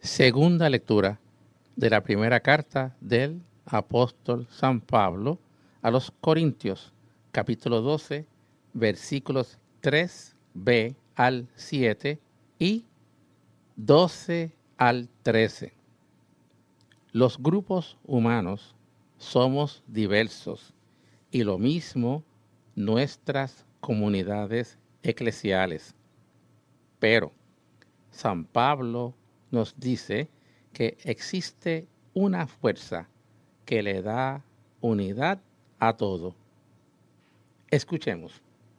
Segunda lectura de la primera carta del apóstol San Pablo a los Corintios, capítulo 12, versículos 3b al 7 y 12 al 13. Los grupos humanos somos diversos y lo mismo nuestras comunidades eclesiales. Pero San Pablo nos dice que existe una fuerza que le da unidad a todo. Escuchemos.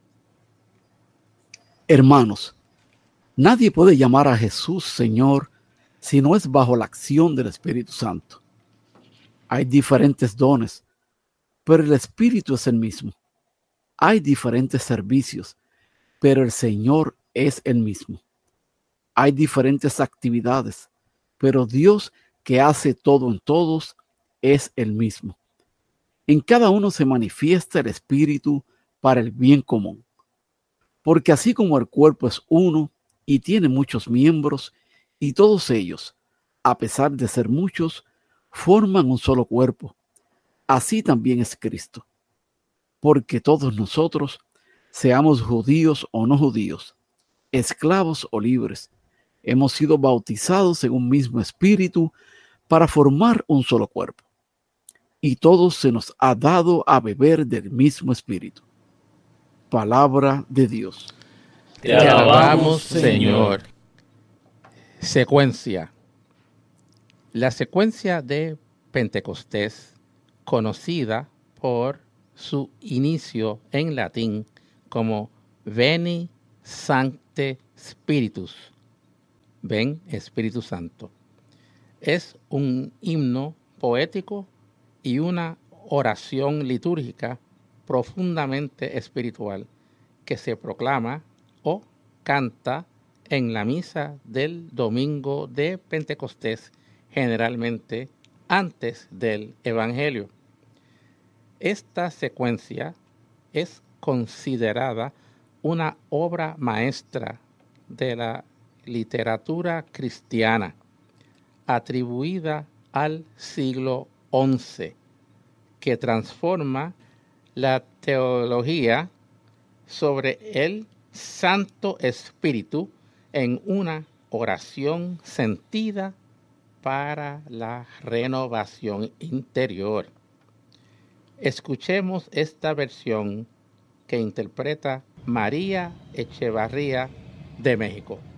Hermanos, nadie puede llamar a Jesús Señor si no es bajo la acción del Espíritu Santo. Hay diferentes dones, pero el Espíritu es el mismo. Hay diferentes servicios, pero el Señor es el mismo. Hay diferentes actividades, pero Dios que hace todo en todos es el mismo. En cada uno se manifiesta el Espíritu para el bien común. Porque así como el cuerpo es uno y tiene muchos miembros, y todos ellos, a pesar de ser muchos, forman un solo cuerpo, así también es Cristo. Porque todos nosotros, seamos judíos o no judíos, esclavos o libres, hemos sido bautizados en un mismo espíritu para formar un solo cuerpo. Y todos se nos ha dado a beber del mismo espíritu. Palabra de Dios. Te alabamos, Señor. Secuencia. La secuencia de Pentecostés, conocida por su inicio en latín como Veni Sancte Spiritus, ven Espíritu Santo, es un himno poético y una oración litúrgica profundamente espiritual que se proclama o canta en la misa del domingo de Pentecostés, generalmente antes del Evangelio. Esta secuencia es considerada una obra maestra de la literatura cristiana, atribuida al siglo XI, que transforma la teología sobre el Santo Espíritu en una oración sentida para la renovación interior. Escuchemos esta versión que interpreta María Echevarría de México.